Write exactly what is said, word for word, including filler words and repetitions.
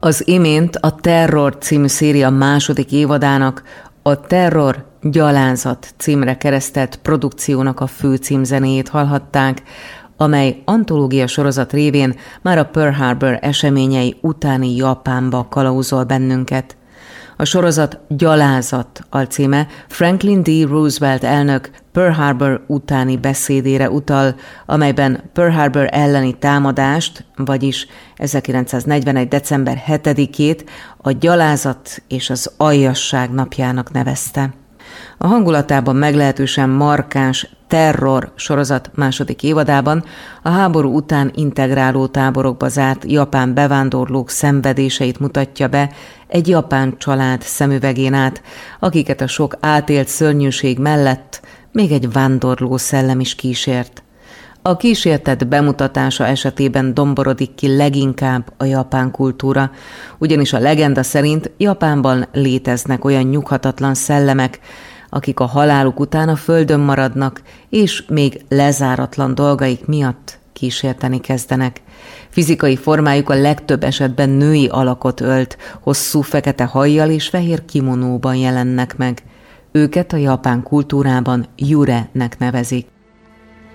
Az imént a Terror című széria második évadának a Terror Gyalázat címre keresztelt produkciónak a főcímzenéjét hallhatták, amely antológia sorozat révén már a Pearl Harbor eseményei utáni Japánba kalauzol bennünket. A sorozat Gyalázat alcíme Franklin D. Roosevelt elnök Pearl Harbor utáni beszédére utal, amelyben Pearl Harbor elleni támadást, vagyis ezerkilencszáznegyvenegy. december hetedikét a gyalázat és az aljasság napjának nevezte. A hangulatában meglehetősen markáns Terror sorozat második évadában a háború után integráló táborokba zárt japán bevándorlók szenvedéseit mutatja be egy japán család szemüvegén át, akiket a sok átélt szörnyűség mellett még egy vándorló szellem is kísért. A kísértet bemutatása esetében domborodik ki leginkább a japán kultúra, ugyanis a legenda szerint Japánban léteznek olyan nyughatatlan szellemek, akik a haláluk után a földön maradnak, és még lezáratlan dolgaik miatt kísérteni kezdenek. Fizikai formájuk a legtöbb esetben női alakot ölt, hosszú fekete hajjal és fehér kimonóban jelennek meg. Őket a japán kultúrában Jure-nek nevezik.